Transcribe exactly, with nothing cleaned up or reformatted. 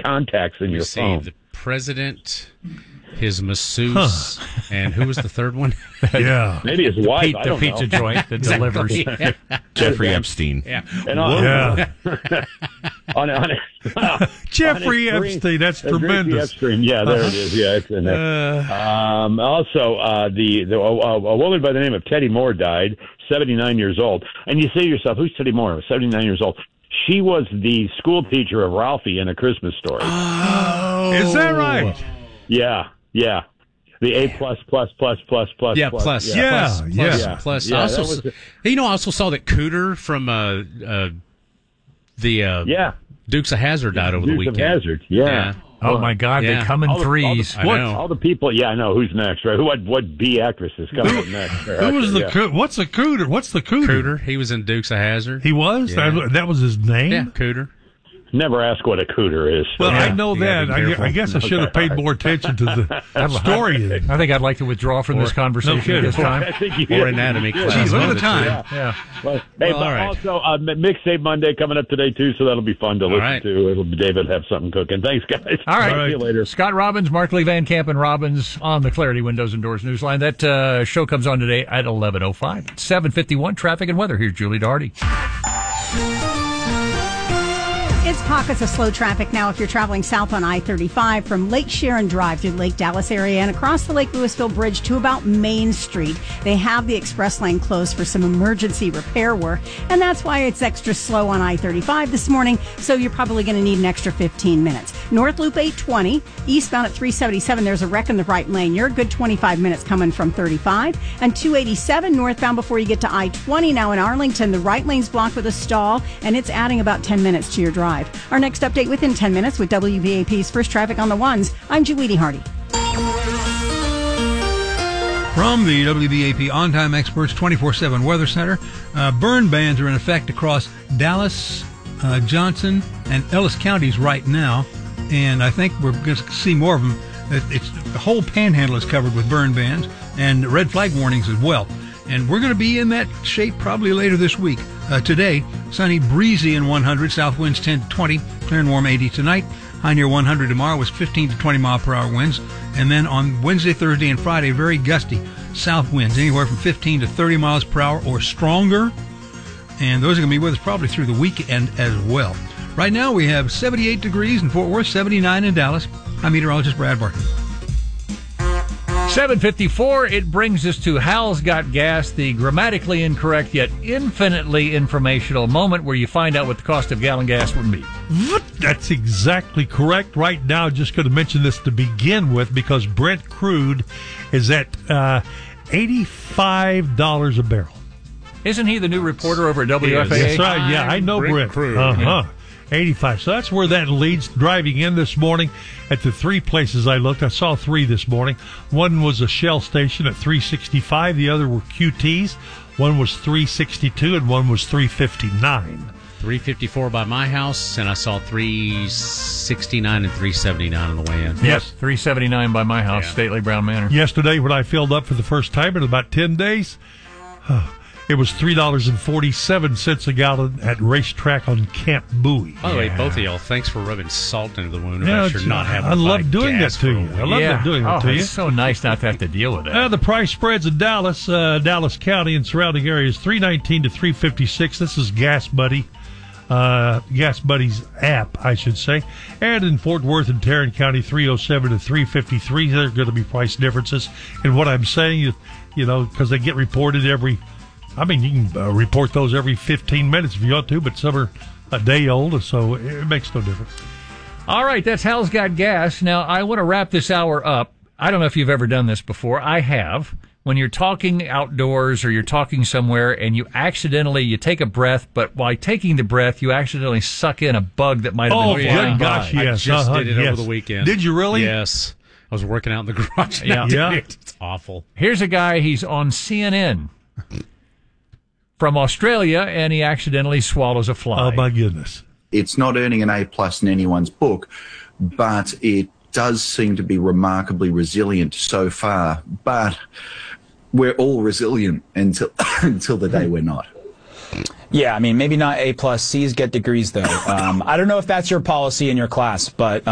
contacts in your see, phone. The president, his masseuse, huh. and who was the third one? Yeah. Maybe his wife. Pete, I the don't pizza know. joint that delivers. Yeah. Jeffrey Epstein. Yeah. And on, Yeah. on, on, on, Jeffrey on Epstein, that's uh, tremendous. Epstein. Yeah, there it is. Yeah, it's in there. Uh, Um, also, uh, the, the a, a woman by the name of Teddy Moore died, seventy-nine years old. And you say to yourself, who's Teddy Moore? seventy-nine years old. She was the school teacher of Ralphie in A Christmas Story. oh. Is that right? Yeah, yeah. The A plus plus plus plus plus. Yeah, plus, plus. Yeah, plus, yeah. plus, Yeah. plus. Yeah, I also, that was you know, I also saw that Cooter from uh, uh, the uh, Yeah. Dukes of Hazzard died over the Dukes of weekend. Hazzard. Yeah. Yeah. Oh, my God, Yeah. they come in All the- all the- threes. I What, know. all the people, yeah, I know who's next, right? Who, what, what B actress is coming up next? Who was the yeah. coo- what's the cooter? What's the cooter? Cooter, he was in Dukes of Hazzard. He was? Yeah. That, that was his name? Yeah, Cooter. Never ask what a cooter is. Well, Yeah. I know You gotta that. be I, careful. I guess I should have paid more attention to the story. I think I'd like to withdraw from this conversation kidding. at this time. I think you Or anatomy class. Geez, look at one the of time. two. Yeah. Yeah. Well, hey, Well, but all right. also uh, Mixtape Monday coming up today too, so that'll be fun to listen right. to. It'll be David have something cooking. Thanks, guys. All right. See you later. Scott Robbins, Mark Lee Van Camp, and Robbins on the Clarity Windows and Doors Newsline. That uh, show comes on today at eleven oh five. seven fifty-one, traffic and weather. Here's Julie Doherty. It's pockets of slow traffic now if you're traveling south on I thirty-five from Lake Sharon Drive through the Lake Dallas area and across the Lake Louisville Bridge to about Main Street. They have the express lane closed for some emergency repair work, and that's why it's extra slow on I thirty-five this morning, so you're probably going to need an extra fifteen minutes. North Loop eight twenty, eastbound at three seventy-seven, there's a wreck in the right lane. You're a good twenty-five minutes coming from thirty-five. And two eighty-seven northbound before you get to I twenty now in Arlington, the right lane's blocked with a stall, and it's adding about ten minutes to your drive. Our next update within ten minutes with W B A P's First Traffic on the Ones. I'm Julie Hardy. From the W B A P On-Time Experts twenty-four seven Weather Center, uh, burn bans are in effect across Dallas, uh, Johnson, and Ellis counties right now, and I think we're going to see more of them. It's, the whole panhandle is covered with burn bans and red flag warnings as well. And we're going to be in that shape probably later this week. Uh, today, sunny, breezy in one hundred, south winds ten to twenty, clear and warm eighty tonight. High near one hundred tomorrow with fifteen to twenty mile per hour winds. And then on Wednesday, Thursday, and Friday, very gusty south winds, anywhere from fifteen to thirty miles per hour or stronger. And those are going to be with us probably through the weekend as well. Right now, we have seventy-eight degrees in Fort Worth, seventy-nine in Dallas. I'm meteorologist Brad Barton. seven fifty-four, it brings us to Hal's Got Gas, the grammatically incorrect yet infinitely informational moment where you find out what the cost of gallon gas would be. That's exactly correct. Right now, just going to mention this to begin with because Brent crude is at uh, eighty-five dollars a barrel. Isn't he the new reporter over at W F A A? Yes, right. Yeah, I know Brent Brent. Crude. Uh-huh. eighty-five. So that's where that leads. Driving in this morning at the three places I looked, I saw three this morning. One was a Shell station at three sixty-five. The other were Q Ts. One was three sixty-two and one was three fifty-nine. three fifty-four by my house, and I saw three sixty-nine and three seventy-nine on the way in. Yes, three seventy-nine by my house, Yeah. Stately Brown Manor. Yesterday, when I filled up for the first time in about ten days, it was three dollars and forty-seven cents a gallon at Racetrack on Camp Bowie. By the way, both of y'all, thanks for rubbing salt into the wound Yeah, about your not having I to love buy doing that gas to for a you. week. I love that doing that oh, to you. It's so nice not to have to deal with that. Uh, the price spreads in Dallas, uh, Dallas County and surrounding areas, three nineteen to three fifty-six. This is Gas Buddy, uh, Gas Buddy's app, I should say. And in Fort Worth and Tarrant County, three oh seven to three fifty-three. There are going to be price differences. And what I'm saying is, you know, because they get reported every, I mean, you can uh, report those every fifteen minutes if you want to, but some are a day old, so it makes no difference. All right, that's Hal's Got Gas. Now, I want to wrap this hour up. I don't know if you've ever done this before. I have. When you're talking outdoors or you're talking somewhere and you accidentally, you take a breath, but while taking the breath, you accidentally suck in a bug that might have Oh, been yeah. flying gosh, by. yes. I just uh-huh, did it yes. over the weekend. Did you really? Yes. I was working out in the garage. And Yeah. I did Yeah. it. It's awful. Here's a guy, he's on C N N from Australia, and he accidentally swallows a fly. Oh, my goodness. It's not earning an A plus in anyone's book, but it does seem to be remarkably resilient so far. But we're all resilient until until the day we're not. Yeah, I mean, maybe not A plus. C's get degrees, though. Um, I don't know if that's your policy in your class, but